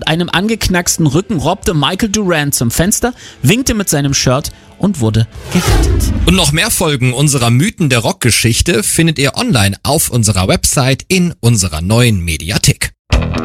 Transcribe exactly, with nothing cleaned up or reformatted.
Mit einem angeknacksten Rücken robbte Michael Durant zum Fenster, winkte mit seinem Shirt und wurde gerettet. Und noch mehr Folgen unserer Mythen der Rockgeschichte findet ihr online auf unserer Website in unserer neuen Mediathek.